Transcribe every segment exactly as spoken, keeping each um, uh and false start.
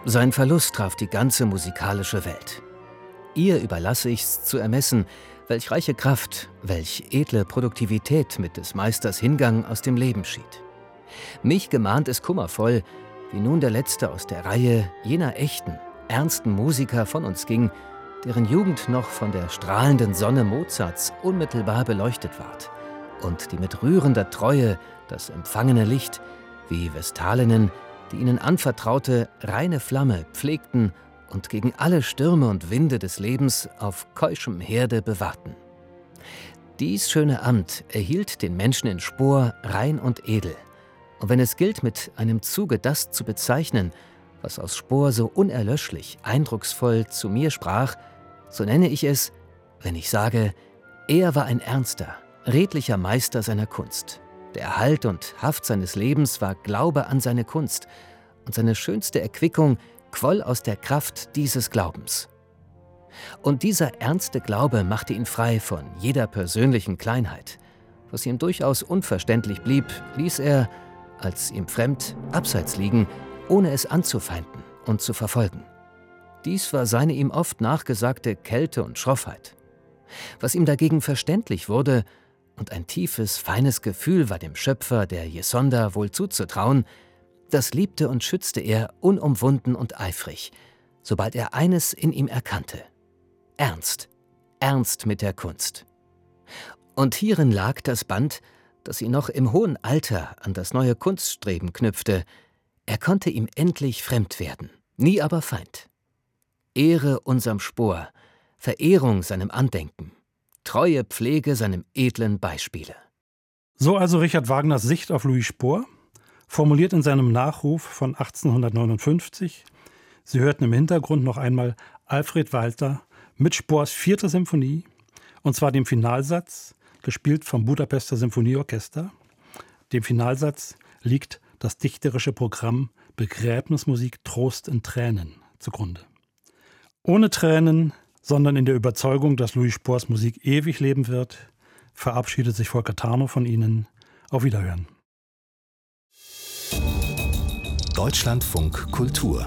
Sein Verlust traf die ganze musikalische Welt. Ihr überlasse ich's zu ermessen, welch reiche Kraft, welch edle Produktivität mit des Meisters Hingang aus dem Leben schied. Mich gemahnt es kummervoll, wie nun der Letzte aus der Reihe jener echten, ernsten Musiker von uns ging, deren Jugend noch von der strahlenden Sonne Mozarts unmittelbar beleuchtet ward und die mit rührender Treue das empfangene Licht, wie Vestalinnen, die ihnen anvertraute, reine Flamme pflegten und gegen alle Stürme und Winde des Lebens auf keuschem Herde bewahrten. Dies schöne Amt erhielt den Menschen in Spohr rein und edel. Und wenn es gilt, mit einem Zuge das zu bezeichnen, was aus Spohr so unerlöschlich, eindrucksvoll zu mir sprach, so nenne ich es, wenn ich sage, er war ein ernster, redlicher Meister seiner Kunst. Der Halt und Haft seines Lebens war Glaube an seine Kunst, und seine schönste Erquickung quoll aus der Kraft dieses Glaubens. Und dieser ernste Glaube machte ihn frei von jeder persönlichen Kleinheit. Was ihm durchaus unverständlich blieb, ließ er, als ihm fremd, abseits liegen, ohne es anzufeinden und zu verfolgen. Dies war seine ihm oft nachgesagte Kälte und Schroffheit. Was ihm dagegen verständlich wurde, und ein tiefes, feines Gefühl war dem Schöpfer der Jesonder wohl zuzutrauen, das liebte und schützte er unumwunden und eifrig, sobald er eines in ihm erkannte: Ernst, Ernst mit der Kunst. Und hierin lag das Band, das ihn noch im hohen Alter an das neue Kunststreben knüpfte. Er konnte ihm endlich fremd werden, nie aber Feind. Ehre unserem Spohr, Verehrung seinem Andenken, treue Pflege seinem edlen Beispiele. So also Richard Wagners Sicht auf Louis Spohr, formuliert in seinem Nachruf von achtzehnhundertneunundfünfzig. Sie hörten im Hintergrund noch einmal Alfred Walter mit Spohrs vierter Symphonie, und zwar dem Finalsatz, gespielt vom Budapester Symphonieorchester. Dem Finalsatz liegt das dichterische Programm Begräbnismusik Trost in Tränen zugrunde. Ohne Tränen, sondern in der Überzeugung, dass Louis Spohrs Musik ewig leben wird, verabschiedet sich Volker Tarnow von Ihnen. Auf Wiederhören. Deutschlandfunk Kultur.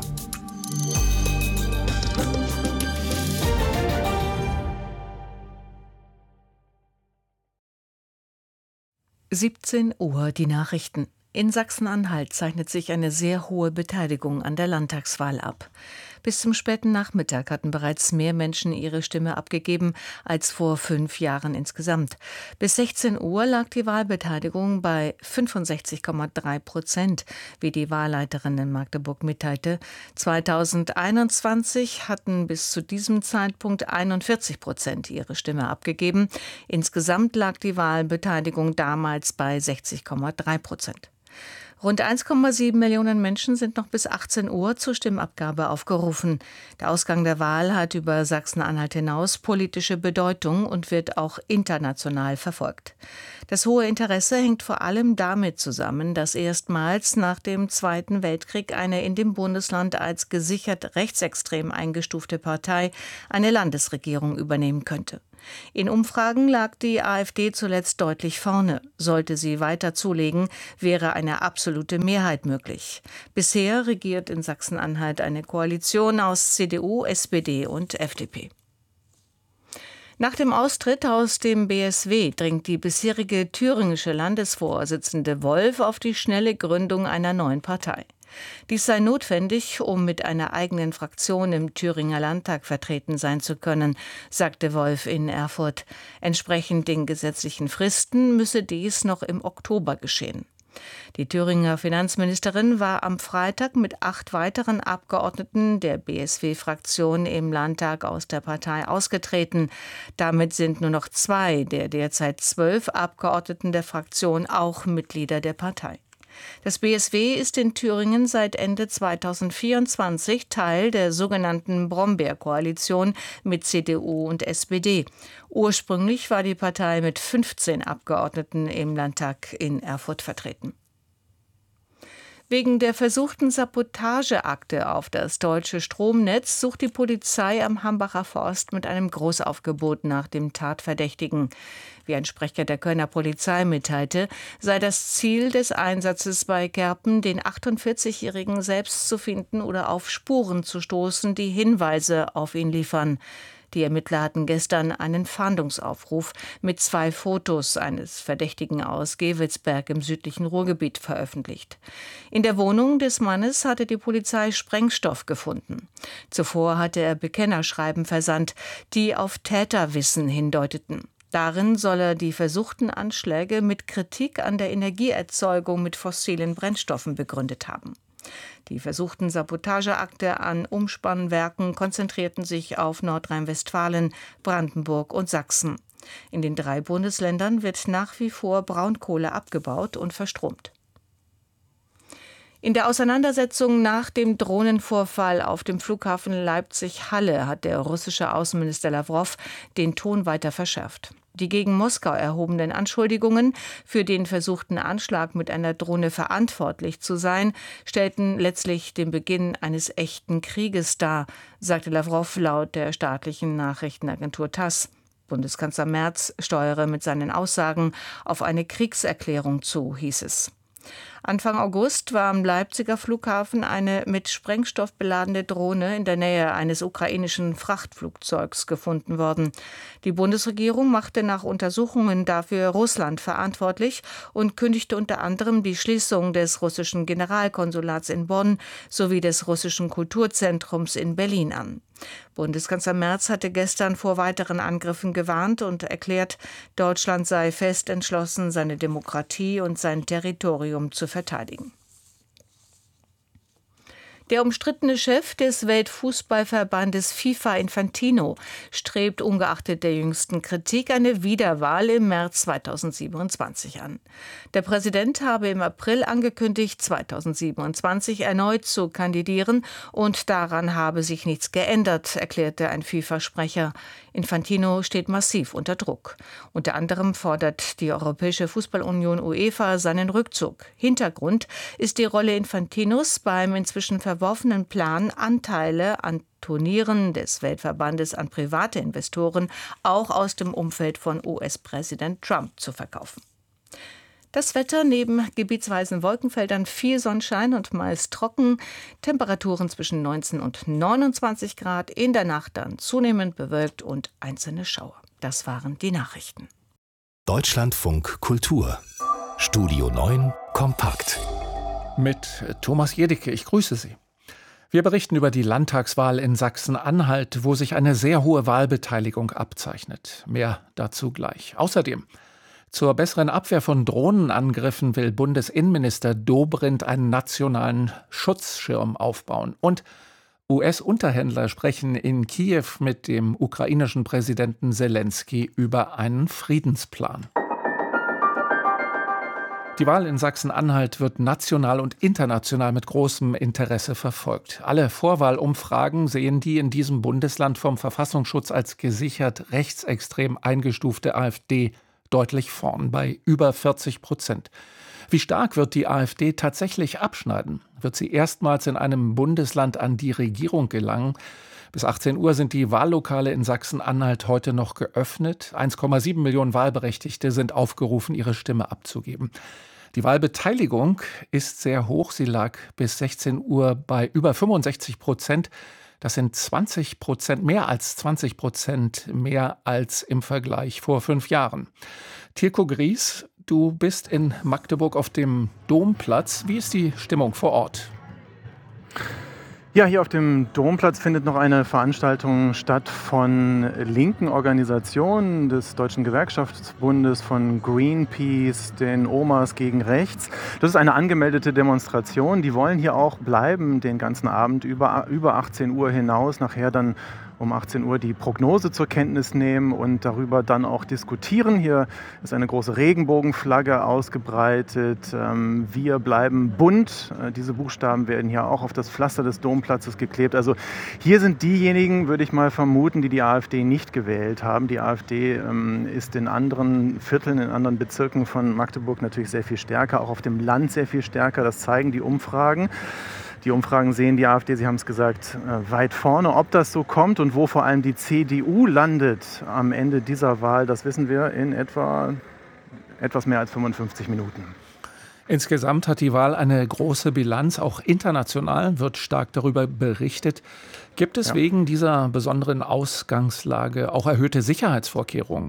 siebzehn Uhr, die Nachrichten. In Sachsen-Anhalt zeichnet sich eine sehr hohe Beteiligung an der Landtagswahl ab. Bis zum späten Nachmittag hatten bereits mehr Menschen ihre Stimme abgegeben als vor fünf Jahren insgesamt. Bis sechzehn Uhr lag die Wahlbeteiligung bei fünfundsechzig Komma drei Prozent, wie die Wahlleiterin in Magdeburg mitteilte. zweitausendeinundzwanzig hatten bis zu diesem Zeitpunkt einundvierzig Prozent ihre Stimme abgegeben. Insgesamt lag die Wahlbeteiligung damals bei sechzig Komma drei Prozent. Rund eins Komma sieben Millionen Menschen sind noch bis achtzehn Uhr zur Stimmabgabe aufgerufen. Der Ausgang der Wahl hat über Sachsen-Anhalt hinaus politische Bedeutung und wird auch international verfolgt. Das hohe Interesse hängt vor allem damit zusammen, dass erstmals nach dem Zweiten Weltkrieg eine in dem Bundesland als gesichert rechtsextrem eingestufte Partei eine Landesregierung übernehmen könnte. In Umfragen lag die AfD zuletzt deutlich vorne. Sollte sie weiter zulegen, wäre eine absolute Mehrheit möglich. Bisher regiert in Sachsen-Anhalt eine Koalition aus C D U, S P D und F D P. Nach dem Austritt aus dem B S W dringt die bisherige thüringische Landesvorsitzende Wolf auf die schnelle Gründung einer neuen Partei. Dies sei notwendig, um mit einer eigenen Fraktion im Thüringer Landtag vertreten sein zu können, sagte Wolf in Erfurt. Entsprechend den gesetzlichen Fristen müsse dies noch im Oktober geschehen. Die Thüringer Finanzministerin war am Freitag mit acht weiteren Abgeordneten der B S W-Fraktion im Landtag aus der Partei ausgetreten. Damit sind nur noch zwei der derzeit zwölf Abgeordneten der Fraktion auch Mitglieder der Partei. Das B S W ist in Thüringen seit Ende zweitausendvierundzwanzig Teil der sogenannten Brombeer-Koalition mit C D U und S P D. Ursprünglich war die Partei mit fünfzehn Abgeordneten im Landtag in Erfurt vertreten. Wegen der versuchten Sabotageakte auf das deutsche Stromnetz sucht die Polizei am Hambacher Forst mit einem Großaufgebot nach dem Tatverdächtigen. Wie ein Sprecher der Kölner Polizei mitteilte, sei das Ziel des Einsatzes bei Kerpen, den achtundvierzigjährigen selbst zu finden oder auf Spuren zu stoßen, die Hinweise auf ihn liefern. Die Ermittler hatten gestern einen Fahndungsaufruf mit zwei Fotos eines Verdächtigen aus Gevelsberg im südlichen Ruhrgebiet veröffentlicht. In der Wohnung des Mannes hatte die Polizei Sprengstoff gefunden. Zuvor hatte er Bekennerschreiben versandt, die auf Täterwissen hindeuteten. Darin soll er die versuchten Anschläge mit Kritik an der Energieerzeugung mit fossilen Brennstoffen begründet haben. Die versuchten Sabotageakte an Umspannwerken konzentrierten sich auf Nordrhein-Westfalen, Brandenburg und Sachsen. In den drei Bundesländern wird nach wie vor Braunkohle abgebaut und verstromt. In der Auseinandersetzung nach dem Drohnenvorfall auf dem Flughafen Leipzig-Halle hat der russische Außenminister Lawrow den Ton weiter verschärft. Die gegen Moskau erhobenen Anschuldigungen, für den versuchten Anschlag mit einer Drohne verantwortlich zu sein, stellten letztlich den Beginn eines echten Krieges dar, sagte Lawrow laut der staatlichen Nachrichtenagentur TASS. Bundeskanzler Merz steuere mit seinen Aussagen auf eine Kriegserklärung zu, hieß es. Anfang August war am Leipziger Flughafen eine mit Sprengstoff beladene Drohne in der Nähe eines ukrainischen Frachtflugzeugs gefunden worden. Die Bundesregierung machte nach Untersuchungen dafür Russland verantwortlich und kündigte unter anderem die Schließung des russischen Generalkonsulats in Bonn sowie des russischen Kulturzentrums in Berlin an. Bundeskanzler Merz hatte gestern vor weiteren Angriffen gewarnt und erklärt, Deutschland sei fest entschlossen, seine Demokratie und sein Territorium zu verteidigen. Der umstrittene Chef des Weltfußballverbandes FIFA, Infantino, strebt ungeachtet der jüngsten Kritik eine Wiederwahl im März zweitausendsiebenundzwanzig an. Der Präsident habe im April angekündigt, zweitausendsiebenundzwanzig erneut zu kandidieren und daran habe sich nichts geändert, erklärte ein FIFA-Sprecher. Infantino steht massiv unter Druck. Unter anderem fordert die Europäische Fußballunion UEFA seinen Rückzug. Hintergrund ist die Rolle Infantinos beim inzwischen verworfenen Plan, Anteile an Turnieren des Weltverbandes an private Investoren auch aus dem Umfeld von U S-Präsident Trump zu verkaufen. Das Wetter: neben gebietsweisen Wolkenfeldern viel Sonnenschein und meist trocken. Temperaturen zwischen neunzehn und neunundzwanzig Grad. In der Nacht dann zunehmend bewölkt und einzelne Schauer. Das waren die Nachrichten. Deutschlandfunk Kultur. Studio neun kompakt. Mit Thomas Jedicke, ich grüße Sie. Wir berichten über die Landtagswahl in Sachsen-Anhalt, wo sich eine sehr hohe Wahlbeteiligung abzeichnet. Mehr dazu gleich. Außerdem: Zur besseren Abwehr von Drohnenangriffen will Bundesinnenminister Dobrindt einen nationalen Schutzschirm aufbauen. Und U S-Unterhändler sprechen in Kiew mit dem ukrainischen Präsidenten Selenskyj über einen Friedensplan. Die Wahl in Sachsen-Anhalt wird national und international mit großem Interesse verfolgt. Alle Vorwahlumfragen sehen die in diesem Bundesland vom Verfassungsschutz als gesichert rechtsextrem eingestufte AfD deutlich vorn, bei über vierzig Prozent. Wie stark wird die AfD tatsächlich abschneiden? Wird sie erstmals in einem Bundesland an die Regierung gelangen? Bis achtzehn Uhr sind die Wahllokale in Sachsen-Anhalt heute noch geöffnet. eins Komma sieben Millionen Wahlberechtigte sind aufgerufen, ihre Stimme abzugeben. Die Wahlbeteiligung ist sehr hoch. Sie lag bis sechzehn Uhr bei über fünfundsechzig Prozent. Das sind zwanzig Prozent, mehr als zwanzig Prozent mehr als im Vergleich vor fünf Jahren. Tirko Gries, du bist in Magdeburg auf dem Domplatz. Wie ist die Stimmung vor Ort? Ja, hier auf dem Domplatz findet noch eine Veranstaltung statt von linken Organisationen des Deutschen Gewerkschaftsbundes, von Greenpeace, den Omas gegen Rechts. Das ist eine angemeldete Demonstration. Die wollen hier auch bleiben den ganzen Abend über, über achtzehn Uhr hinaus. Nachher dann um achtzehn Uhr die Prognose zur Kenntnis nehmen und darüber dann auch diskutieren. Hier ist eine große Regenbogenflagge ausgebreitet. Ähm, wir bleiben bunt. Äh, diese Buchstaben werden hier auch auf das Pflaster des Domplatzes geklebt. Also hier sind diejenigen, würde ich mal vermuten, die die AfD nicht gewählt haben. Die AfD ähm, ist in anderen Vierteln, in anderen Bezirken von Magdeburg natürlich sehr viel stärker, auch auf dem Land sehr viel stärker. Das zeigen die Umfragen. Die Umfragen sehen die AfD, Sie haben es gesagt, weit vorne. Ob das so kommt und wo vor allem die C D U landet am Ende dieser Wahl, das wissen wir in etwa etwas mehr als fünfundfünfzig Minuten. Insgesamt hat die Wahl eine große Bilanz. Auch international wird stark darüber berichtet. Gibt es ja. wegen dieser besonderen Ausgangslage auch erhöhte Sicherheitsvorkehrungen?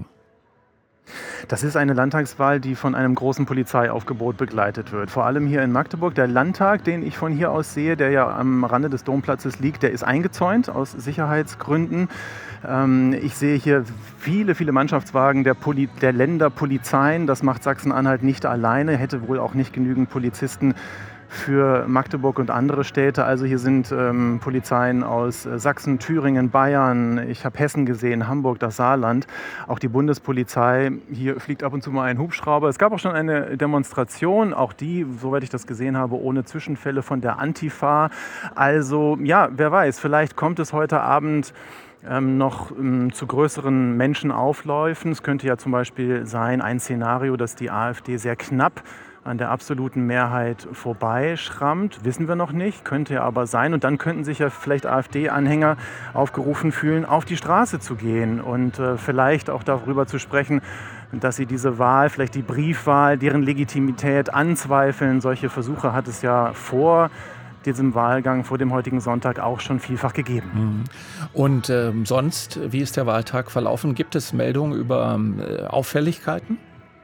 Das ist eine Landtagswahl, die von einem großen Polizeiaufgebot begleitet wird. Vor allem hier in Magdeburg. Der Landtag, den ich von hier aus sehe, der ja am Rande des Domplatzes liegt, der ist eingezäunt aus Sicherheitsgründen. Ähm, ich sehe hier viele, viele Mannschaftswagen der, Poli- der Länderpolizeien. Das macht Sachsen-Anhalt nicht alleine, hätte wohl auch nicht genügend Polizisten für Magdeburg und andere Städte. Also hier sind ähm, Polizeien aus äh, Sachsen, Thüringen, Bayern. Ich habe Hessen gesehen, Hamburg, das Saarland. Auch die Bundespolizei. Hier fliegt ab und zu mal ein Hubschrauber. Es gab auch schon eine Demonstration, auch die, soweit ich das gesehen habe, ohne Zwischenfälle von der Antifa. Also ja, wer weiß, vielleicht kommt es heute Abend Ähm, noch ähm, zu größeren Menschenaufläufen. Es könnte ja zum Beispiel sein, ein Szenario, dass die AfD sehr knapp an der absoluten Mehrheit vorbeischrammt. Wissen wir noch nicht, könnte ja aber sein. Und dann könnten sich ja vielleicht AfD-Anhänger aufgerufen fühlen, auf die Straße zu gehen und äh, vielleicht auch darüber zu sprechen, dass sie diese Wahl, vielleicht die Briefwahl, deren Legitimität anzweifeln. Solche Versuche hat es ja vor diesem Wahlgang, vor dem heutigen Sonntag auch schon vielfach gegeben. Und äh, sonst, wie ist der Wahltag verlaufen? Gibt es Meldungen über äh, Auffälligkeiten?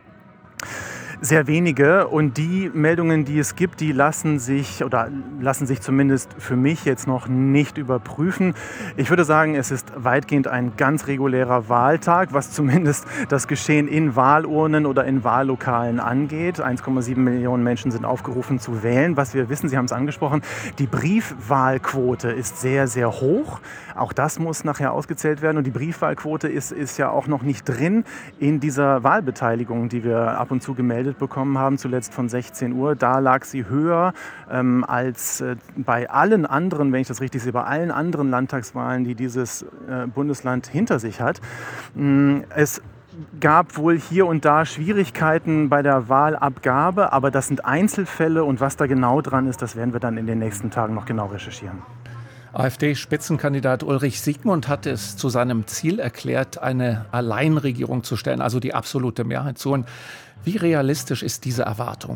Sehr wenige, und die Meldungen, die es gibt, die lassen sich oder lassen sich zumindest für mich jetzt noch nicht überprüfen. Ich würde sagen, es ist weitgehend ein ganz regulärer Wahltag, was zumindest das Geschehen in Wahlurnen oder in Wahllokalen angeht. eins Komma sieben Millionen Menschen sind aufgerufen zu wählen. Was wir wissen, Sie haben es angesprochen, die Briefwahlquote ist sehr, sehr hoch. Auch das muss nachher ausgezählt werden, und die Briefwahlquote ist, ist ja auch noch nicht drin in dieser Wahlbeteiligung, die wir ab und zu gemeldet bekommen haben, zuletzt von sechzehn Uhr. Da lag sie höher ähm, als äh, bei allen anderen, wenn ich das richtig sehe, bei allen anderen Landtagswahlen, die dieses äh, Bundesland hinter sich hat. Mm, es gab wohl hier und da Schwierigkeiten bei der Wahlabgabe, aber das sind Einzelfälle, und was da genau dran ist, das werden wir dann in den nächsten Tagen noch genau recherchieren. AfD-Spitzenkandidat Ulrich Siegmund hat es zu seinem Ziel erklärt, eine Alleinregierung zu stellen, also die absolute Mehrheit zu holen. Wie realistisch ist diese Erwartung?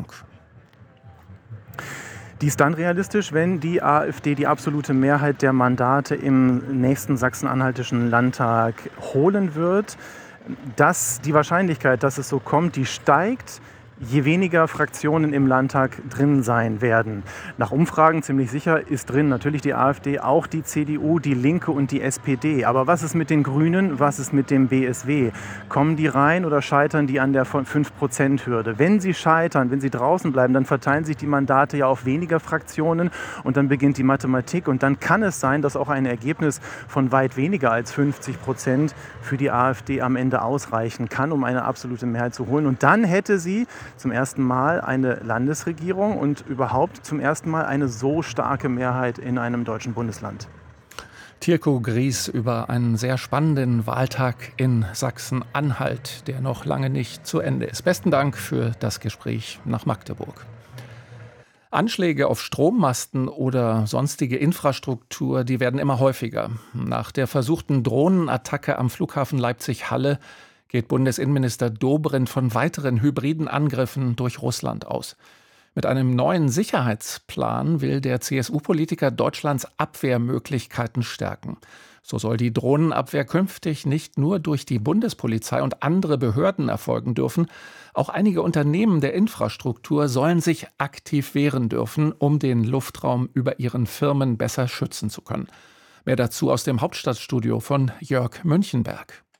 Die ist dann realistisch, wenn die AfD die absolute Mehrheit der Mandate im nächsten sachsen-anhaltischen Landtag holen wird. Dass die Wahrscheinlichkeit, dass es so kommt, die steigt, je weniger Fraktionen im Landtag drin sein werden. Nach Umfragen ziemlich sicher ist drin natürlich die AfD, auch die C D U, die Linke und die S P D. Aber was ist mit den Grünen, was ist mit dem B S W? Kommen die rein oder scheitern die an der fünf Prozent Hürde? Wenn sie scheitern, wenn sie draußen bleiben, dann verteilen sich die Mandate ja auf weniger Fraktionen, und dann beginnt die Mathematik, und dann kann es sein, dass auch ein Ergebnis von weit weniger als fünfzig Prozent für die AfD am Ende ausreichen kann, um eine absolute Mehrheit zu holen. Und dann hätte sie zum ersten Mal eine Landesregierung und überhaupt zum ersten Mal eine so starke Mehrheit in einem deutschen Bundesland. Tirko Gries über einen sehr spannenden Wahltag in Sachsen-Anhalt, der noch lange nicht zu Ende ist. Besten Dank für das Gespräch nach Magdeburg. Anschläge auf Strommasten oder sonstige Infrastruktur, die werden immer häufiger. Nach der versuchten Drohnenattacke am Flughafen Leipzig-Halle geht Bundesinnenminister Dobrindt von weiteren hybriden Angriffen durch Russland aus. Mit einem neuen Sicherheitsplan will der C S U-Politiker Deutschlands Abwehrmöglichkeiten stärken. So soll die Drohnenabwehr künftig nicht nur durch die Bundespolizei und andere Behörden erfolgen dürfen. Auch einige Unternehmen der Infrastruktur sollen sich aktiv wehren dürfen, um den Luftraum über ihren Firmen besser schützen zu können. Mehr dazu aus dem Hauptstadtstudio von Jörg Münchenberg.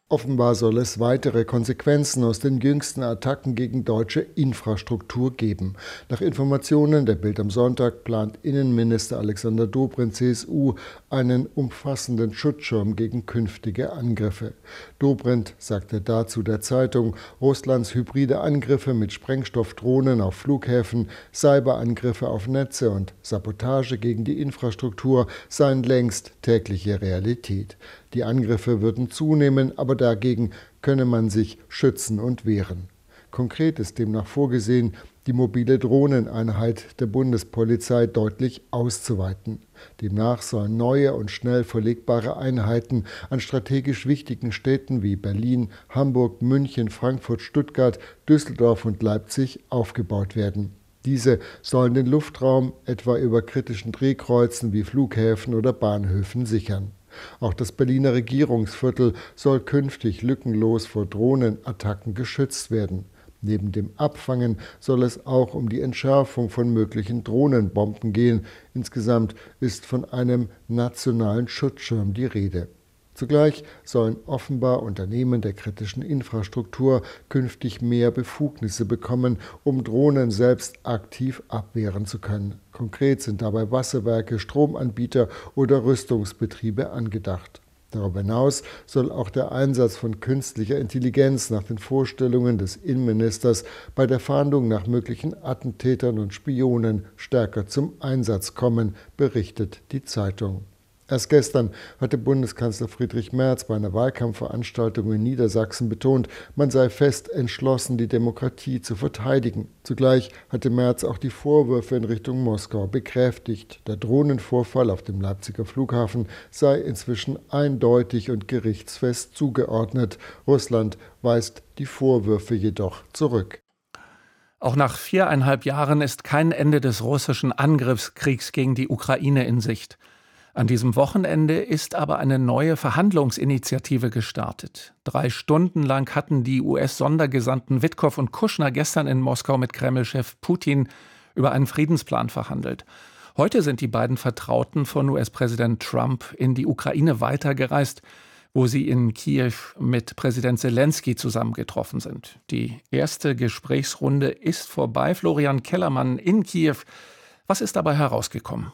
Offenbar soll es weitere Konsequenzen aus den jüngsten Attacken gegen deutsche Infrastruktur geben. Nach Informationen der Bild am Sonntag plant Innenminister Alexander Dobrindt, C S U, einen umfassenden Schutzschirm gegen künftige Angriffe. Dobrindt sagte dazu der Zeitung, Russlands hybride Angriffe mit Sprengstoffdrohnen auf Flughäfen, Cyberangriffe auf Netze und Sabotage gegen die Infrastruktur seien längst tägliche Realität. Die Angriffe würden zunehmen, aber dagegen könne man sich schützen und wehren. Konkret ist demnach vorgesehen, die mobile Drohneneinheit der Bundespolizei deutlich auszuweiten. Demnach sollen neue und schnell verlegbare Einheiten an strategisch wichtigen Städten wie Berlin, Hamburg, München, Frankfurt, Stuttgart, Düsseldorf und Leipzig aufgebaut werden. Diese sollen den Luftraum etwa über kritischen Drehkreuzen wie Flughäfen oder Bahnhöfen sichern. Auch das Berliner Regierungsviertel soll künftig lückenlos vor Drohnenattacken geschützt werden. Neben dem Abfangen soll es auch um die Entschärfung von möglichen Drohnenbomben gehen. Insgesamt ist von einem nationalen Schutzschirm die Rede. Zugleich sollen offenbar Unternehmen der kritischen Infrastruktur künftig mehr Befugnisse bekommen, um Drohnen selbst aktiv abwehren zu können. Konkret sind dabei Wasserwerke, Stromanbieter oder Rüstungsbetriebe angedacht. Darüber hinaus soll auch der Einsatz von künstlicher Intelligenz nach den Vorstellungen des Innenministers bei der Fahndung nach möglichen Attentätern und Spionen stärker zum Einsatz kommen, berichtet die Zeitung. Erst gestern hatte Bundeskanzler Friedrich Merz bei einer Wahlkampfveranstaltung in Niedersachsen betont, man sei fest entschlossen, die Demokratie zu verteidigen. Zugleich hatte Merz auch die Vorwürfe in Richtung Moskau bekräftigt. Der Drohnenvorfall auf dem Leipziger Flughafen sei inzwischen eindeutig und gerichtsfest zugeordnet. Russland weist die Vorwürfe jedoch zurück. Auch nach viereinhalb Jahren ist kein Ende des russischen Angriffskriegs gegen die Ukraine in Sicht. An diesem Wochenende ist aber eine neue Verhandlungsinitiative gestartet. Drei Stunden lang hatten die U S-Sondergesandten Witkow und Kushner gestern in Moskau mit Kreml-Chef Putin über einen Friedensplan verhandelt. Heute sind die beiden Vertrauten von U S-Präsident Trump in die Ukraine weitergereist, wo sie in Kiew mit Präsident Selenskyj zusammengetroffen sind. Die erste Gesprächsrunde ist vorbei. Florian Kellermann in Kiew. Was ist dabei herausgekommen?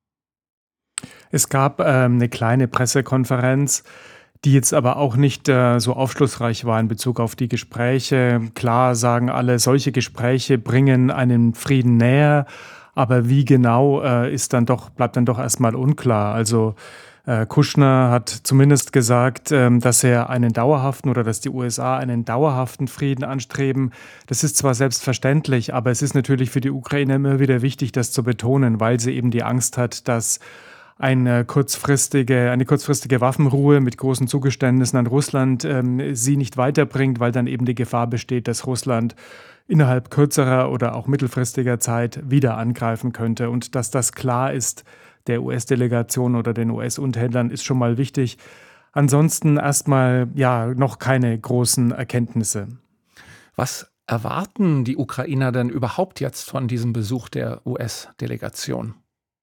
Es gab ähm, eine kleine Pressekonferenz, die jetzt aber auch nicht äh, so aufschlussreich war in Bezug auf die Gespräche. Klar sagen alle, solche Gespräche bringen einen Frieden näher, aber wie genau äh, ist dann doch, bleibt dann doch erstmal unklar. Also äh, Kushner hat zumindest gesagt, ähm, dass er einen dauerhaften oder dass die U S A einen dauerhaften Frieden anstreben. Das ist zwar selbstverständlich, aber es ist natürlich für die Ukraine immer wieder wichtig, das zu betonen, weil sie eben die Angst hat, dass eine kurzfristige, eine kurzfristige Waffenruhe mit großen Zugeständnissen an Russland ähm, sie nicht weiterbringt, weil dann eben die Gefahr besteht, dass Russland innerhalb kürzerer oder auch mittelfristiger Zeit wieder angreifen könnte. Und dass das klar ist, der U S-Delegation oder den U S-Unterhändlern, ist schon mal wichtig. Ansonsten erstmal ja noch keine großen Erkenntnisse. Was erwarten die Ukrainer denn überhaupt jetzt von diesem Besuch der U S-Delegation?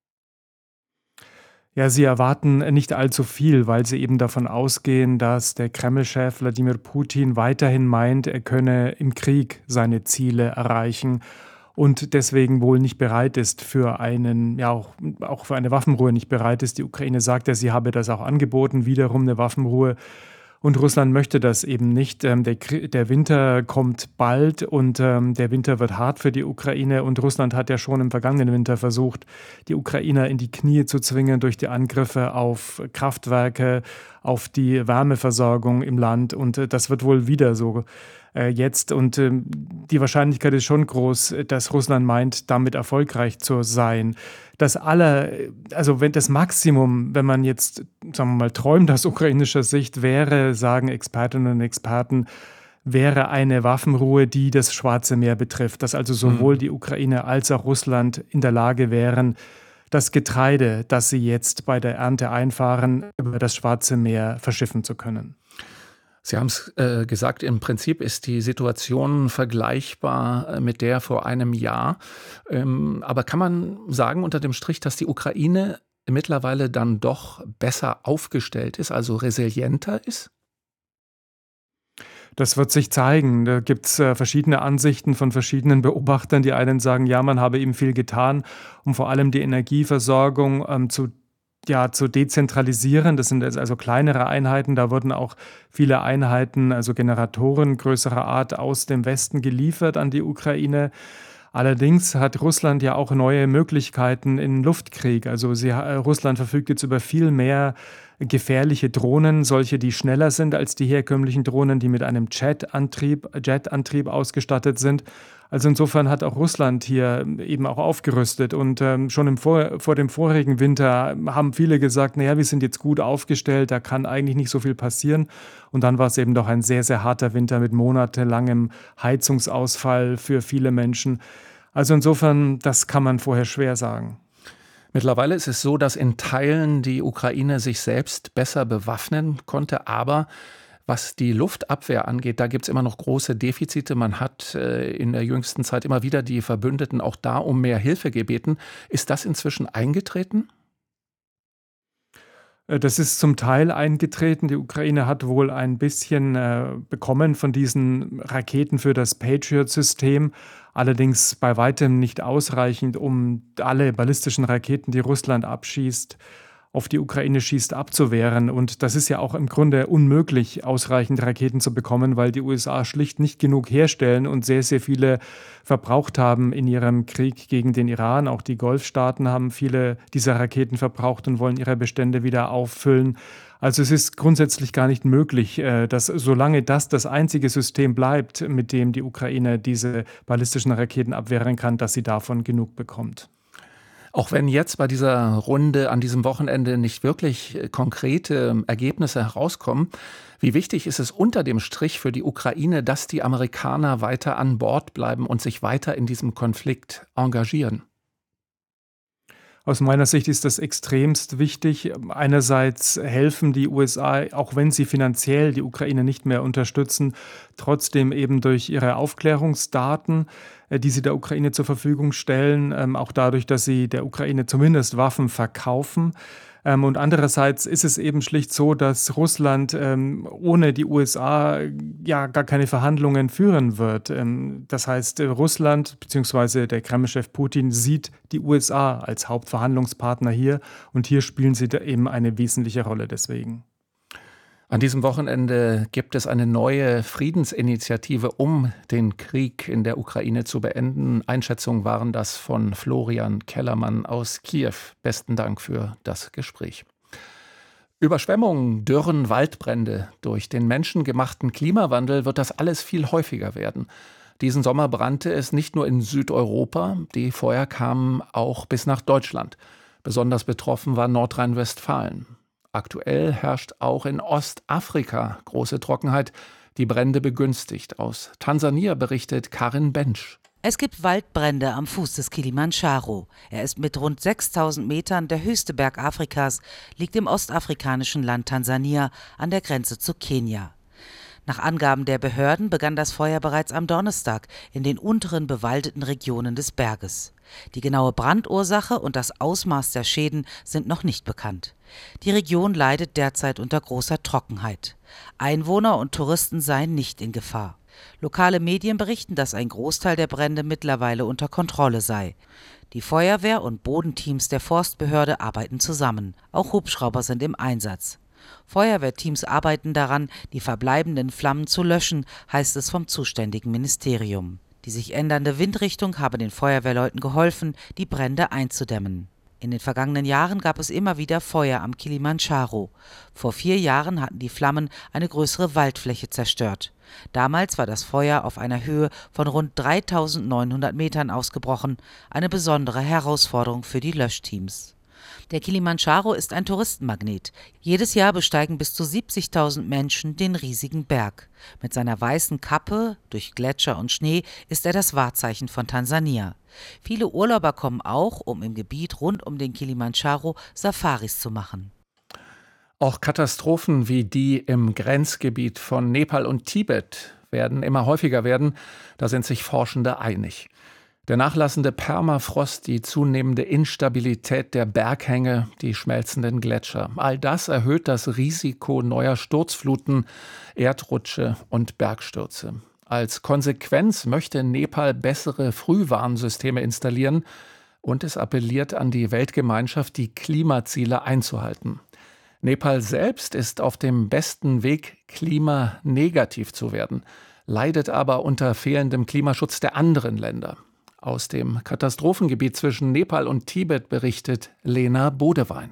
Ja, sie erwarten nicht allzu viel, weil sie eben davon ausgehen, dass der Kreml-Chef Wladimir Putin weiterhin meint, er könne im Krieg seine Ziele erreichen und deswegen wohl nicht bereit ist für einen, ja auch, auch für eine Waffenruhe nicht bereit ist. Die Ukraine sagt ja, sie habe das auch angeboten, wiederum eine Waffenruhe. Und Russland möchte das eben nicht. Ähm, der, der Winter kommt bald und ähm, der Winter wird hart für die Ukraine. Und Russland hat ja schon im vergangenen Winter versucht, die Ukrainer in die Knie zu zwingen durch die Angriffe auf Kraftwerke, auf die Wärmeversorgung im Land. Und äh, das wird wohl wieder so äh, jetzt. Und äh, die Wahrscheinlichkeit ist schon groß, dass Russland meint, damit erfolgreich zu sein. Das aller, also wenn das Maximum, wenn man jetzt, sagen wir mal, träumt aus ukrainischer Sicht, wäre, sagen Expertinnen und Experten, wäre eine Waffenruhe, die das Schwarze Meer betrifft, dass also sowohl mhm. die Ukraine als auch Russland in der Lage wären, das Getreide, das sie jetzt bei der Ernte einfahren, über das Schwarze Meer verschiffen zu können. Sie haben es äh, gesagt, im Prinzip ist die Situation vergleichbar mit der vor einem Jahr. Ähm, aber kann man sagen unter dem Strich, dass die Ukraine mittlerweile dann doch besser aufgestellt ist, also resilienter ist? Das wird sich zeigen. Da gibt es äh, verschiedene Ansichten von verschiedenen Beobachtern. Die einen sagen, ja, man habe eben viel getan, um vor allem die Energieversorgung ähm, zu, ja, zu dezentralisieren. Das sind jetzt also kleinere Einheiten. Da wurden auch viele Einheiten, also Generatoren größerer Art, aus dem Westen geliefert an die Ukraine. Allerdings hat Russland ja auch neue Möglichkeiten im Luftkrieg. Also sie, Russland verfügt jetzt über viel mehr gefährliche Drohnen, solche, die schneller sind als die herkömmlichen Drohnen, die mit einem Jetantrieb, Jetantrieb ausgestattet sind. Also insofern hat auch Russland hier eben auch aufgerüstet. Und ähm, schon im vor, vor dem vorigen Winter haben viele gesagt, naja, wir sind jetzt gut aufgestellt, da kann eigentlich nicht so viel passieren. Und dann war es eben doch ein sehr, sehr harter Winter mit monatelangem Heizungsausfall für viele Menschen. Also insofern, das kann man vorher schwer sagen. Mittlerweile ist es so, dass in Teilen die Ukraine sich selbst besser bewaffnen konnte, aber was die Luftabwehr angeht, da gibt es immer noch große Defizite. Man hat äh, in der jüngsten Zeit immer wieder die Verbündeten auch da um mehr Hilfe gebeten. Ist das inzwischen eingetreten? Das ist zum Teil eingetreten. Die Ukraine hat wohl ein bisschen äh, bekommen von diesen Raketen für das Patriot-System. Allerdings bei weitem nicht ausreichend, um alle ballistischen Raketen, die Russland abschießt, auf die Ukraine schießt, abzuwehren. Und das ist ja auch im Grunde unmöglich, ausreichend Raketen zu bekommen, weil die U S A schlicht nicht genug herstellen und sehr, sehr viele verbraucht haben in ihrem Krieg gegen den Iran. Auch die Golfstaaten haben viele dieser Raketen verbraucht und wollen ihre Bestände wieder auffüllen. Also es ist grundsätzlich gar nicht möglich, dass solange das das einzige System bleibt, mit dem die Ukraine diese ballistischen Raketen abwehren kann, dass sie davon genug bekommt. Auch wenn jetzt bei dieser Runde an diesem Wochenende nicht wirklich konkrete Ergebnisse herauskommen, wie wichtig ist es unter dem Strich für die Ukraine, dass die Amerikaner weiter an Bord bleiben und sich weiter in diesem Konflikt engagieren? Aus meiner Sicht ist das extremst wichtig. Einerseits helfen die U S A, auch wenn sie finanziell die Ukraine nicht mehr unterstützen, trotzdem eben durch ihre Aufklärungsdaten, die sie der Ukraine zur Verfügung stellen, auch dadurch, dass sie der Ukraine zumindest Waffen verkaufen. Und andererseits ist es eben schlicht so, dass Russland ähm, ohne die U S A ja gar keine Verhandlungen führen wird. Ähm, das heißt, Russland bzw. der Kreml-Chef Putin sieht die U S A als Hauptverhandlungspartner hier und hier spielen sie da eben eine wesentliche Rolle deswegen. An diesem Wochenende gibt es eine neue Friedensinitiative, um den Krieg in der Ukraine zu beenden. Einschätzungen waren das von Florian Kellermann aus Kiew. Besten Dank für das Gespräch. Überschwemmungen, Dürren, Waldbrände. Durch den menschengemachten Klimawandel wird das alles viel häufiger werden. Diesen Sommer brannte es nicht nur in Südeuropa, die Feuer kamen auch bis nach Deutschland. Besonders betroffen war Nordrhein-Westfalen. Aktuell herrscht auch in Ostafrika große Trockenheit, die Brände begünstigt. Aus Tansania berichtet Karin Bensch. Es gibt Waldbrände am Fuß des Kilimandscharo. Er ist mit rund sechstausend Metern der höchste Berg Afrikas, liegt im ostafrikanischen Land Tansania an der Grenze zu Kenia. Nach Angaben der Behörden begann das Feuer bereits am Donnerstag in den unteren bewaldeten Regionen des Berges. Die genaue Brandursache und das Ausmaß der Schäden sind noch nicht bekannt. Die Region leidet derzeit unter großer Trockenheit. Einwohner und Touristen seien nicht in Gefahr. Lokale Medien berichten, dass ein Großteil der Brände mittlerweile unter Kontrolle sei. Die Feuerwehr und Bodenteams der Forstbehörde arbeiten zusammen. Auch Hubschrauber sind im Einsatz. Feuerwehrteams arbeiten daran, die verbleibenden Flammen zu löschen, heißt es vom zuständigen Ministerium. Die sich ändernde Windrichtung habe den Feuerwehrleuten geholfen, die Brände einzudämmen. In den vergangenen Jahren gab es immer wieder Feuer am Kilimandscharo. Vor vier Jahren hatten die Flammen eine größere Waldfläche zerstört. Damals war das Feuer auf einer Höhe von rund dreitausendneunhundert Metern ausgebrochen, eine besondere Herausforderung für die Löschteams. Der Kilimandscharo ist ein Touristenmagnet. Jedes Jahr besteigen bis zu siebzigtausend Menschen den riesigen Berg. Mit seiner weißen Kappe, durch Gletscher und Schnee, ist er das Wahrzeichen von Tansania. Viele Urlauber kommen auch, um im Gebiet rund um den Kilimandscharo Safaris zu machen. Auch Katastrophen wie die im Grenzgebiet von Nepal und Tibet werden immer häufiger werden. Da sind sich Forschende einig. Der nachlassende Permafrost, die zunehmende Instabilität der Berghänge, die schmelzenden Gletscher. All das erhöht das Risiko neuer Sturzfluten, Erdrutsche und Bergstürze. Als Konsequenz möchte Nepal bessere Frühwarnsysteme installieren und es appelliert an die Weltgemeinschaft, die Klimaziele einzuhalten. Nepal selbst ist auf dem besten Weg, klimanegativ zu werden, leidet aber unter fehlendem Klimaschutz der anderen Länder. Aus dem Katastrophengebiet zwischen Nepal und Tibet berichtet Lena Bodewein.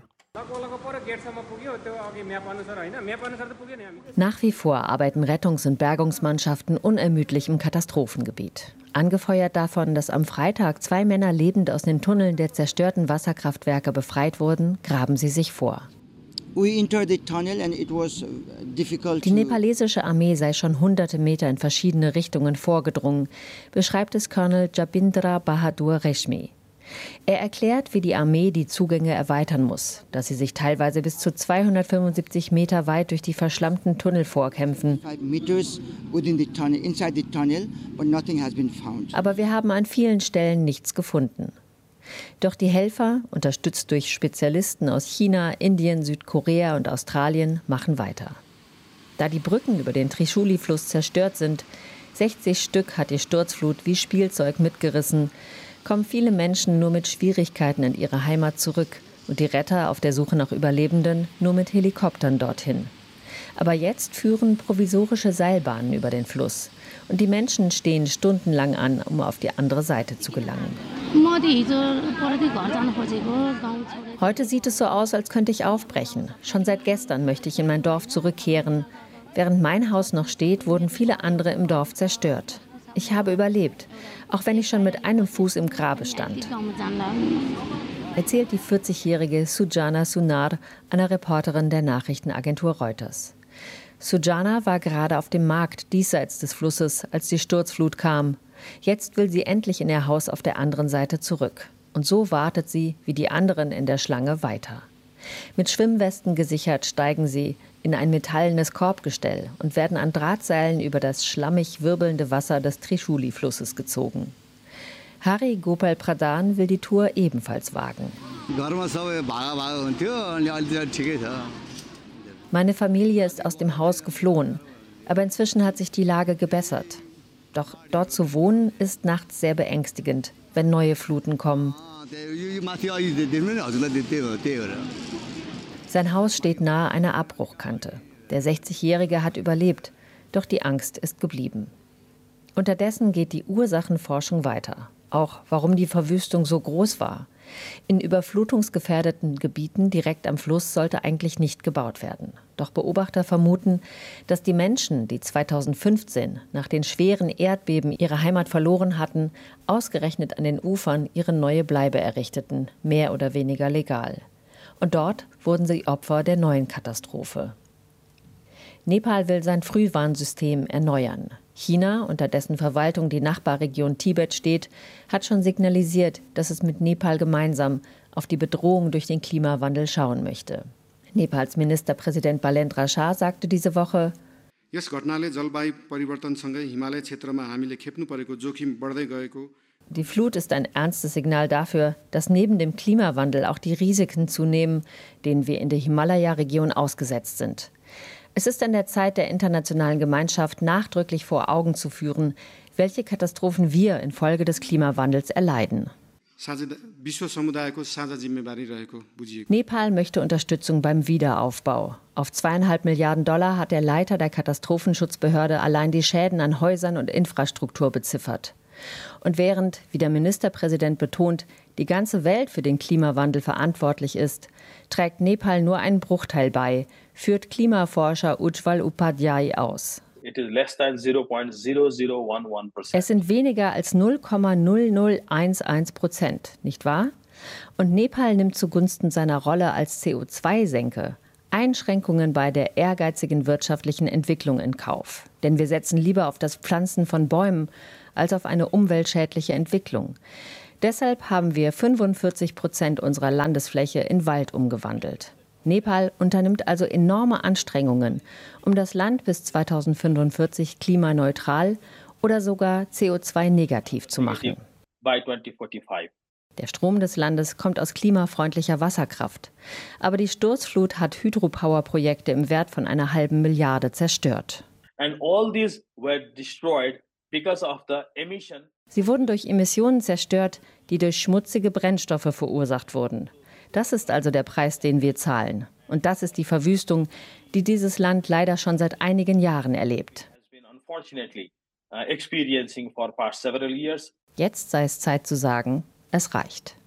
Nach wie vor arbeiten Rettungs- und Bergungsmannschaften unermüdlich im Katastrophengebiet. Angefeuert davon, dass am Freitag zwei Männer lebend aus den Tunneln der zerstörten Wasserkraftwerke befreit wurden, graben sie sich vor. Die nepalesische Armee sei schon hunderte Meter in verschiedene Richtungen vorgedrungen, beschreibt es Colonel Jabindra Bahadur Reshmi. Er erklärt, wie die Armee die Zugänge erweitern muss, dass sie sich teilweise bis zu zweihundertfünfundsiebzig Meter weit durch die verschlammten Tunnel vorkämpfen. Aber wir haben an vielen Stellen nichts gefunden. Doch die Helfer, unterstützt durch Spezialisten aus China, Indien, Südkorea und Australien, machen weiter. Da die Brücken über den Trishuli-Fluss zerstört sind, sechzig Stück hat die Sturzflut wie Spielzeug mitgerissen, kommen viele Menschen nur mit Schwierigkeiten in ihre Heimat zurück und die Retter auf der Suche nach Überlebenden nur mit Helikoptern dorthin. Aber jetzt führen provisorische Seilbahnen über den Fluss und die Menschen stehen stundenlang an, um auf die andere Seite zu gelangen. Heute sieht es so aus, als könnte ich aufbrechen. Schon seit gestern möchte ich in mein Dorf zurückkehren. Während mein Haus noch steht, wurden viele andere im Dorf zerstört. Ich habe überlebt, auch wenn ich schon mit einem Fuß im Grabe stand, erzählt die vierzigjährige Sujana Sunar einer Reporterin der Nachrichtenagentur Reuters. Sujana war gerade auf dem Markt diesseits des Flusses, als die Sturzflut kam. Jetzt will sie endlich in ihr Haus auf der anderen Seite zurück. Und so wartet sie, wie die anderen in der Schlange, weiter. Mit Schwimmwesten gesichert steigen sie in ein metallenes Korbgestell und werden an Drahtseilen über das schlammig wirbelnde Wasser des Trishuli-Flusses gezogen. Hari Gopal Pradhan will die Tour ebenfalls wagen. Meine Familie ist aus dem Haus geflohen, aber inzwischen hat sich die Lage gebessert. Doch dort zu wohnen ist nachts sehr beängstigend, wenn neue Fluten kommen. Sein Haus steht nahe einer Abbruchkante. Der sechzigjährige hat überlebt, doch die Angst ist geblieben. Unterdessen geht die Ursachenforschung weiter. Auch warum die Verwüstung so groß war. In überflutungsgefährdeten Gebieten direkt am Fluss sollte eigentlich nicht gebaut werden. Doch Beobachter vermuten, dass die Menschen, die zweitausendfünfzehn nach den schweren Erdbeben ihre Heimat verloren hatten, ausgerechnet an den Ufern ihre neue Bleibe errichteten, mehr oder weniger legal. Und dort wurden sie Opfer der neuen Katastrophe. Nepal will sein Frühwarnsystem erneuern. China, unter dessen Verwaltung die Nachbarregion Tibet steht, hat schon signalisiert, dass es mit Nepal gemeinsam auf die Bedrohung durch den Klimawandel schauen möchte. Nepals Ministerpräsident Balendra Shah sagte diese Woche: Die Flut ist ein ernstes Signal dafür, dass neben dem Klimawandel auch die Risiken zunehmen, denen wir in der Himalaya-Region ausgesetzt sind. Es ist an der Zeit der internationalen Gemeinschaft, nachdrücklich vor Augen zu führen, welche Katastrophen wir infolge des Klimawandels erleiden. Nepal möchte Unterstützung beim Wiederaufbau. Auf zweieinhalb Milliarden Dollar hat der Leiter der Katastrophenschutzbehörde allein die Schäden an Häusern und Infrastruktur beziffert. Und während, wie der Ministerpräsident betont, die ganze Welt für den Klimawandel verantwortlich ist, trägt Nepal nur einen Bruchteil bei, führt Klimaforscher Ujjwal Upadhyay aus. Es sind weniger als null Komma null null eins eins Prozent, nicht wahr? Und Nepal nimmt zugunsten seiner Rolle als C O zwei Senke Einschränkungen bei der ehrgeizigen wirtschaftlichen Entwicklung in Kauf. Denn wir setzen lieber auf das Pflanzen von Bäumen als auf eine umweltschädliche Entwicklung. Deshalb haben wir fünfundvierzig Prozent unserer Landesfläche in Wald umgewandelt. Nepal unternimmt also enorme Anstrengungen, um das Land bis zweitausendfünfundvierzig klimaneutral oder sogar C O zwei negativ zu machen. by twenty forty-five. Der Strom des Landes kommt aus klimafreundlicher Wasserkraft. Aber die Sturzflut hat Hydropower-Projekte im Wert von einer halben Milliarde zerstört. And all these were destroyed because of the emission. Sie wurden durch Emissionen zerstört, die durch schmutzige Brennstoffe verursacht wurden. Das ist also der Preis, den wir zahlen. Und das ist die Verwüstung, die dieses Land leider schon seit einigen Jahren erlebt. Jetzt sei es Zeit zu sagen, es reicht.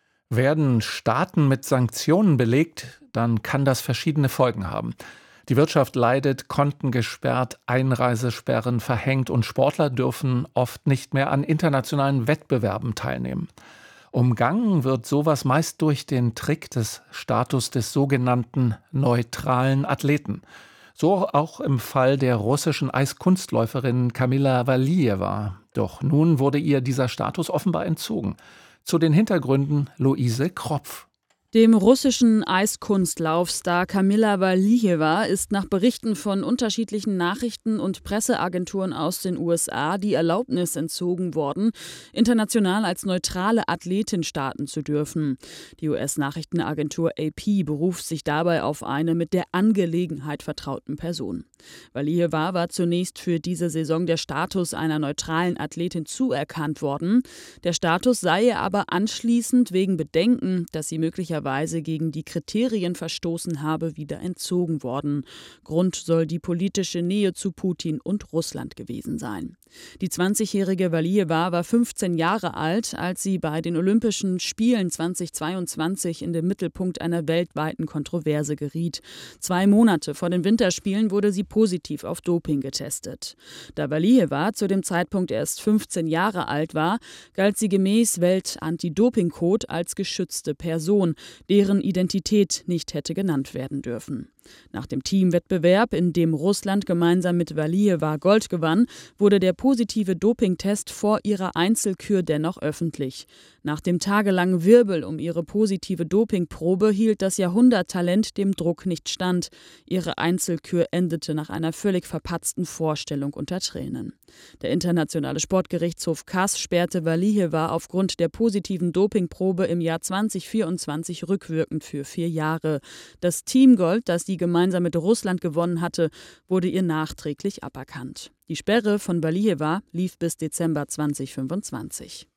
Werden Staaten mit Sanktionen belegt, dann kann das verschiedene Folgen haben. Die Wirtschaft leidet, Konten gesperrt, Einreisesperren verhängt und Sportler dürfen oft nicht mehr an internationalen Wettbewerben teilnehmen. Umgangen wird sowas meist durch den Trick des Status des sogenannten neutralen Athleten. So auch im Fall der russischen Eiskunstläuferin Kamila Valijewa. Doch nun wurde ihr dieser Status offenbar entzogen. Zu den Hintergründen Luise Kropf. Dem russischen Eiskunstlaufstar Kamila Valijewa ist nach Berichten von unterschiedlichen Nachrichten- und Presseagenturen aus den U S A die Erlaubnis entzogen worden, international als neutrale Athletin starten zu dürfen. Die U S-Nachrichtenagentur A P beruft sich dabei auf eine mit der Angelegenheit vertrauten Person. Valijewa war zunächst für diese Saison der Status einer neutralen Athletin zuerkannt worden. Der Status sei ihr aber anschließend wegen Bedenken, dass sie möglicherweise gegen die Kriterien verstoßen habe, wieder entzogen worden. Grund soll die politische Nähe zu Putin und Russland gewesen sein. Die zwanzigjährige Valijewa war fünfzehn Jahre alt, als sie bei den Olympischen Spielen zweitausendzweiundzwanzig in den Mittelpunkt einer weltweiten Kontroverse geriet. Zwei Monate vor den Winterspielen wurde sie positiv auf Doping getestet. Da Valijewa zu dem Zeitpunkt erst fünfzehn Jahre alt war, galt sie gemäß Welt-Anti-Doping-Code als geschützte Person, deren Identität nicht hätte genannt werden dürfen. Nach dem Teamwettbewerb, in dem Russland gemeinsam mit Valijewa Gold gewann, wurde der positive Dopingtest vor ihrer Einzelkür dennoch öffentlich. Nach dem tagelangen Wirbel um ihre positive Dopingprobe hielt das Jahrhunderttalent dem Druck nicht stand. Ihre Einzelkür endete nach einer völlig verpatzten Vorstellung unter Tränen. Der internationale Sportgerichtshof Kass sperrte Valijewa aufgrund der positiven Dopingprobe im Jahr zweitausendvierundzwanzig rückwirkend für vier Jahre. Das Teamgold, das die gemeinsam mit Russland gewonnen hatte, wurde ihr nachträglich aberkannt. Die Sperre von Valijewa lief bis Dezember zweitausendfünfundzwanzig.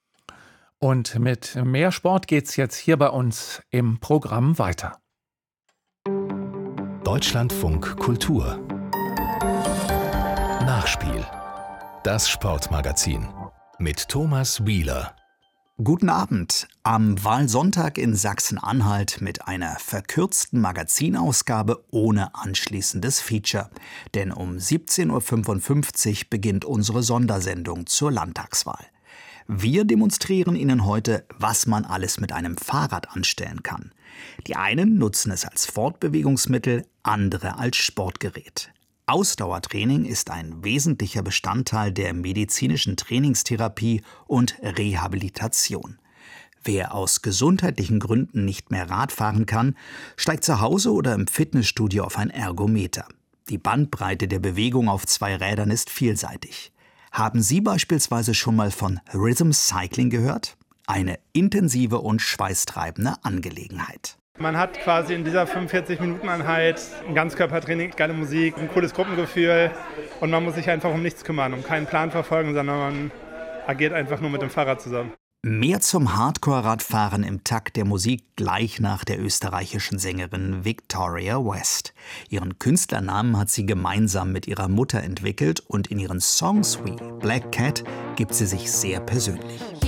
Und mit mehr Sport geht's jetzt hier bei uns im Programm weiter. Deutschlandfunk Kultur Nachspiel. Das Sportmagazin mit Thomas Wieler. Guten Abend. Am Wahlsonntag in Sachsen-Anhalt mit einer verkürzten Magazinausgabe ohne anschließendes Feature. Denn um siebzehn Uhr fünfundfünfzig beginnt unsere Sondersendung zur Landtagswahl. Wir demonstrieren Ihnen heute, was man alles mit einem Fahrrad anstellen kann. Die einen nutzen es als Fortbewegungsmittel, andere als Sportgerät. Ausdauertraining ist ein wesentlicher Bestandteil der medizinischen Trainingstherapie und Rehabilitation. Wer aus gesundheitlichen Gründen nicht mehr Rad fahren kann, steigt zu Hause oder im Fitnessstudio auf ein Ergometer. Die Bandbreite der Bewegung auf zwei Rädern ist vielseitig. Haben Sie beispielsweise schon mal von Rhythm Cycling gehört? Eine intensive und schweißtreibende Angelegenheit. Man hat quasi in dieser fünfundvierzig-Minuten-Einheit ein Ganzkörpertraining, geile Musik, ein cooles Gruppengefühl und man muss sich einfach um nichts kümmern, um keinen Plan verfolgen, sondern man agiert einfach nur mit dem Fahrrad zusammen. Mehr zum Hardcore-Radfahren im Takt der Musik gleich nach der österreichischen Sängerin Victoria West. Ihren Künstlernamen hat sie gemeinsam mit ihrer Mutter entwickelt und in ihren Songs wie Black Cat gibt sie sich sehr persönlich.